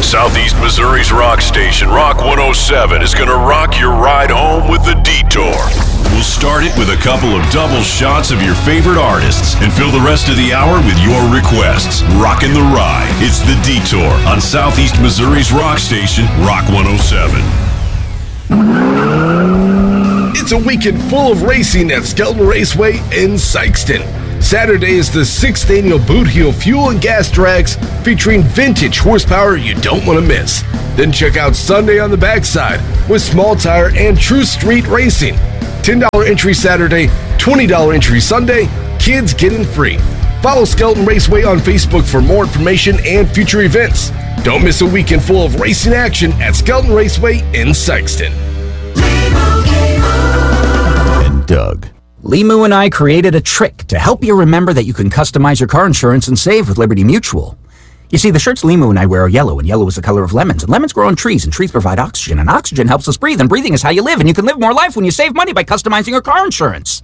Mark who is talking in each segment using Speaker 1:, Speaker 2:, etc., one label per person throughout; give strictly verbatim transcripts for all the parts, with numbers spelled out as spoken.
Speaker 1: Southeast Missouri's rock station, Rock one oh seven, is going to rock your ride home with The Detour. We'll start it with a couple of double shots of your favorite artists and fill the rest of the hour with your requests. Rockin' the ride. It's The Detour on Southeast Missouri's rock station, Rock one oh seven.
Speaker 2: It's a weekend full of racing at Skelton Raceway in Sikeston. Saturday is the sixth annual Boot Heel Fuel and Gas Drags featuring vintage horsepower you don't want to miss. Then check out Sunday on the backside with small tire and true street racing. ten dollars entry Saturday, twenty dollars entry Sunday, kids getting free. Follow Skelton Raceway on Facebook for more information and future events. Don't miss a weekend full of racing action at Skelton Raceway in Sikeston.
Speaker 3: And Doug. Limu and I created a trick to help you remember that you can customize your car insurance and save with Liberty Mutual. You see, the shirts Limu and I wear are yellow, and yellow is the color of lemons, and lemons grow on trees, and trees provide oxygen, and oxygen helps us breathe, and breathing is how you live, and you can live more life when you save money by customizing your car insurance.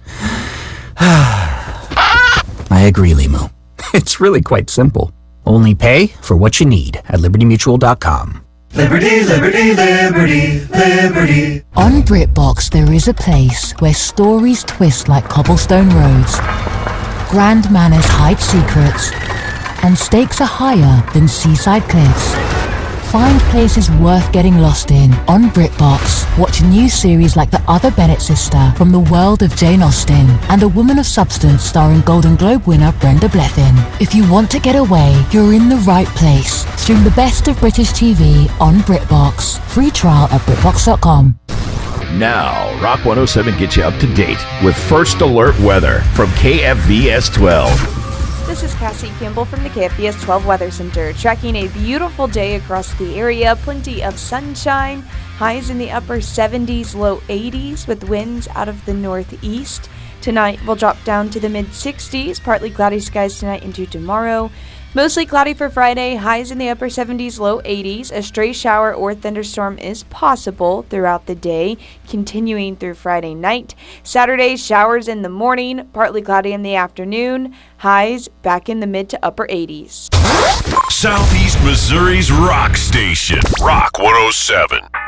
Speaker 3: I agree, Limu. It's really quite simple. Only pay for what you need at liberty mutual dot com.
Speaker 4: Liberty, liberty, liberty, liberty.
Speaker 5: On BritBox, there is a place where stories twist like cobblestone roads, grand manners hide secrets, and stakes are higher than seaside cliffs. Find places worth getting lost in on BritBox. Watch new series like The Other Bennett Sister from the world of Jane Austen and A Woman of Substance starring Golden Globe winner Brenda Blethyn. If you want to get away, you're in the right place. Stream the best of British T V on BritBox. Free trial at britbox dot com.
Speaker 6: Now, Rock one oh seven gets you up to date with First Alert Weather from K F V S twelve.
Speaker 7: This is Cassie Campbell from the K F V S twelve Weather Center, tracking a beautiful day across the area. Plenty of sunshine, highs in the upper seventies, low eighties, with winds out of the northeast. Tonight will drop down to the mid sixties, partly cloudy skies tonight into tomorrow. Mostly cloudy for Friday, highs in the upper seventies, low eighties. A stray shower or thunderstorm is possible throughout the day, continuing through Friday night. Saturday, showers in the morning, partly cloudy in the afternoon. Highs back in the mid to upper eighties.
Speaker 1: Southeast Missouri's rock station, Rock one oh seven.